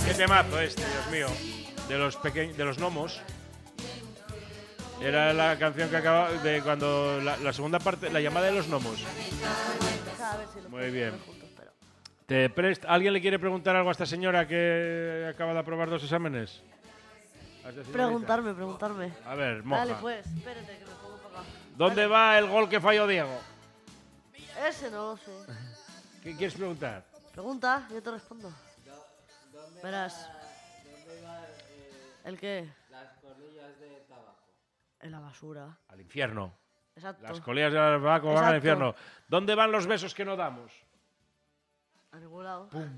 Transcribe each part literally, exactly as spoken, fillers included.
Qué temazo este, Dios mío. De los pequeños, de los gnomos. Era la canción que acaba de cuando la, la segunda parte, la llamada de los gnomos. Muy bien. Te prest, ¿Alguien le quiere preguntar algo a esta señora que acaba de aprobar dos exámenes? Preguntarme, preguntarme. A ver, moja. Dale, pues, espérate que me pongo para acá. ¿Dónde Dale. va el gol que falló Diego? Ese no lo sé. ¿Qué quieres preguntar? Pregunta, yo te respondo. Verás. ¿Dónde va eh, ¿El qué? las colillas de tabaco? En la basura. Al infierno. Exacto. Las colillas del tabaco van al Exacto. infierno. ¿Dónde van los besos que no damos? A ningún lado. Pum.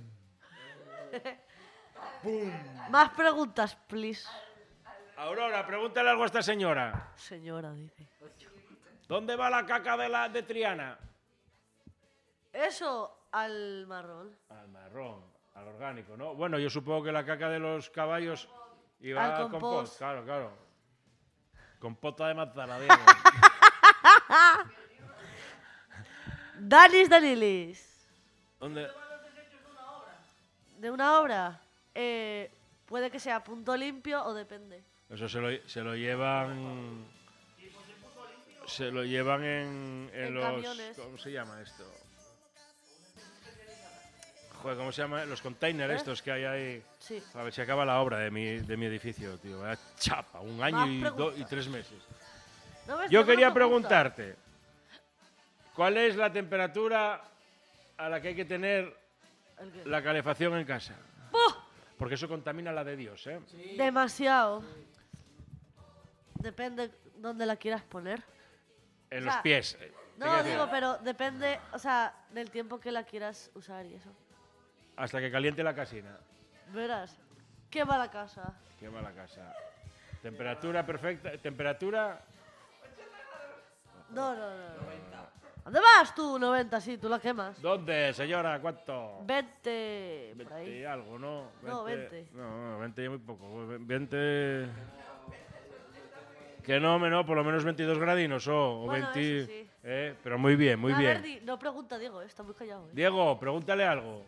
Pum. Más preguntas, please. Aurora, pregúntale algo a esta señora. Señora, dice. ¿Dónde va la caca de, la, de Triana? Eso al marrón. Al marrón, al orgánico, ¿no? Bueno, yo supongo que la caca de los caballos iba Al al compost. compost. Claro, claro. Compota de manzana, Diego. Danis Danilis. ¿Dónde? ¿De una obra? Eh, puede que sea punto limpio o depende. Eso se lo, se lo llevan... Se lo llevan en, en, En los... camiones. ¿Cómo se llama esto? Joder, ¿cómo se llama? Los containers ¿Eh? estos que hay ahí. Sí. A ver si acaba la obra de mi, de mi edificio, tío. Vaya chapa, un año Más y, do- preguntas. y tres meses. ¿No ves? Yo Tengo quería una pregunta. preguntarte, ¿cuál es la temperatura a la que hay que tener ¿El qué? la calefacción en casa? ¡Buh! Porque eso contamina la de Dios, ¿eh? Demasiado. Depende dónde la quieras poner. En O los sea, pies. eh. No, Hay que digo, decir, pero depende, o sea, del tiempo que la quieras usar y eso. Hasta que caliente la casina. Verás. ¿Qué va la casa? Qué mala casa. Temperatura perfecta. Temperatura. No, no, no. no. ¿Dónde vas tú? noventa, sí, tú la quemas. ¿Dónde, señora? ¿Cuánto? veinte. Por veinte y ahí. algo, ¿no? No, veinte. No, no, veinte ya muy poco. veinte. Que no, no, por lo menos veintidós gradinos o, o Bueno, veinte. eso sí. Eh, pero muy bien, muy A bien. ver, di- no pregunta Diego, eh, está muy callado. eh. Diego, pregúntale algo.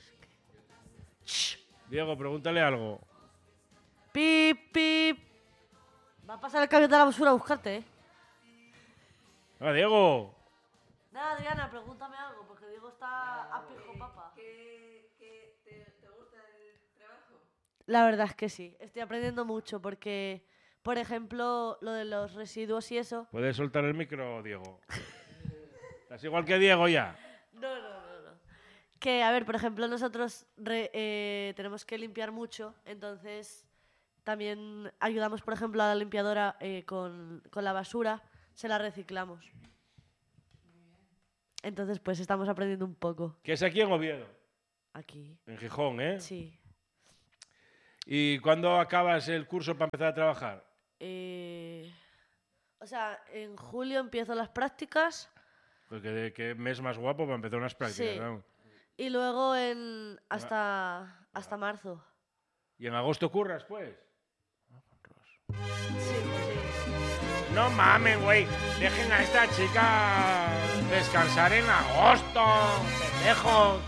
Diego, pregúntale algo. Pip, pip. Va a pasar el camión de la basura a buscarte, eh. Ah, Diego. Nada, Adriana, pregúntame algo, porque Diego está a pijo, papá. ¿Qué, qué te, te gusta el trabajo? La verdad es que sí, estoy aprendiendo mucho porque, por ejemplo, lo de los residuos y eso. ¿Puedes soltar el micro, Diego? Estás igual que Diego ya. No, no, no, no. Que, a ver, por ejemplo, nosotros re- eh, tenemos que limpiar mucho, entonces también ayudamos, por ejemplo, a la limpiadora eh, con, con la basura, se la reciclamos. Entonces, pues estamos aprendiendo un poco Que es aquí en Oviedo, aquí. en Gijón, ¿eh? Sí. ¿Y cuándo acabas el curso para empezar a trabajar? Eh, o sea, en julio empiezo las prácticas Porque de qué mes más guapo para empezar unas prácticas, Sí. ¿no? y luego en hasta, hasta marzo. ¿Y en agosto curras, pues? Sí, sí. No mamen, güey. Dejen a esta chica descansar en agosto, pendejos.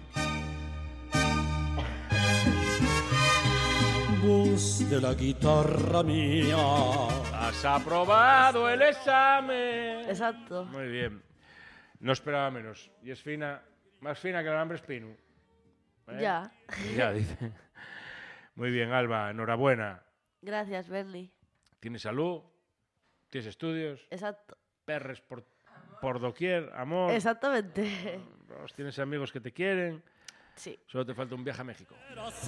Voz de la guitarra mía. Has aprobado el examen. Exacto. Muy bien. No esperaba menos. Y es fina, más fina que el alambre espino. ¿Eh? Ya. Ya, dice. Muy bien, Alba. Enhorabuena. Gracias, Benny. Tienes salud, tienes estudios, Exacto. perres por, por doquier, amor. Exactamente. Tienes amigos que te quieren. Sí. Solo te falta un viaje a México.